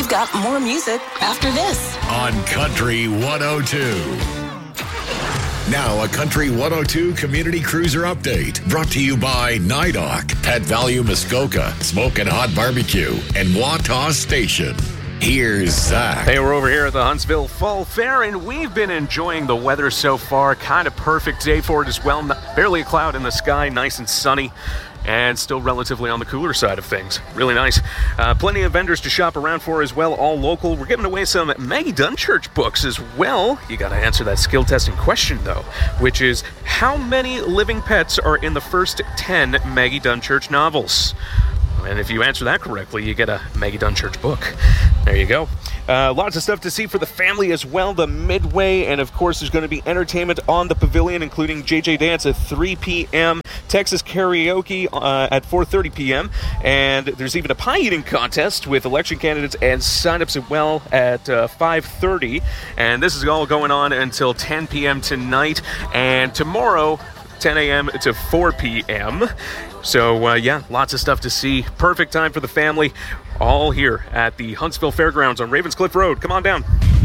We've got more music after this. On Country 102. Now, a Country 102 Community Cruiser Update brought to you by NIDOC, Pet Value Muskoka, Smokin' Hot Barbecue, and Wataw Station. Here's Zach. Hey, we're over here at the Huntsville Fall Fair, and we've been enjoying the weather so far. Kind of perfect day for it as well. Barely a cloud in the sky, nice and sunny, and still relatively on the cooler side of things. Really nice. Plenty of vendors to shop around for as well, all local. We're giving away some Maggie Dunchurch books as well. You got to answer that skill testing question, though, which is how many living pets are in the first 10 Maggie Dunchurch novels? And if you answer that correctly, you get a Maggie Dunchurch book. There you go. Lots of stuff to see for the family as well. The Midway, and of course, there's going to be entertainment on the pavilion, including JJ Dance at 3 p.m., Texas Karaoke at 4:30 p.m., and there's even a pie eating contest with election candidates and sign-ups as well at 5:30. And this is all going on until 10 p.m. tonight, and tomorrow, 10 a.m. to 4 p.m. So, lots of stuff to see. Perfect time for the family. All here at the Huntsville Fairgrounds on Ravenscliff Road. Come on down.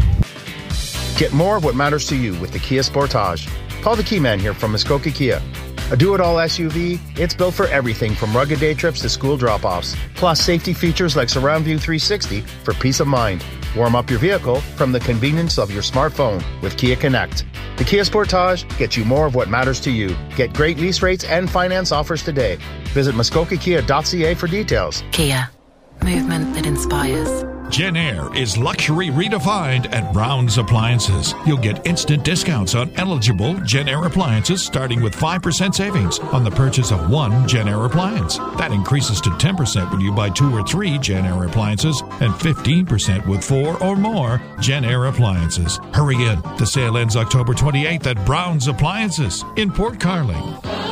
Get more of what matters to you with the Kia Sportage. Paul the Key Man here from Muskoka Kia. A do-it-all SUV, it's built for everything from rugged day trips to school drop-offs. Plus safety features like Surround View 360 for peace of mind. Warm up your vehicle from the convenience of your smartphone with Kia Connect. The Kia Sportage gets you more of what matters to you. Get great lease rates and finance offers today. Visit muskokakia.ca for details. Kia. Movement that inspires. Jen Air is luxury redefined at Brown's Appliances. You'll get instant discounts on eligible Jen Air appliances starting with 5% savings on the purchase of one Jen Air appliance. That increases to 10% when you buy 2 or 3 Jen Air appliances and 15% with 4 or more Jen Air appliances. Hurry in. The sale ends October 28th at Brown's Appliances in Port Carling.